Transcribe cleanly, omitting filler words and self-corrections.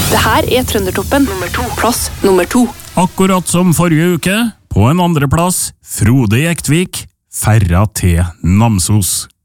Det her er Trøndertoppen plass nummer 2. Akkurat som forrige uke, på en andreplass, Frode Jektvik, Ferra til Namsos.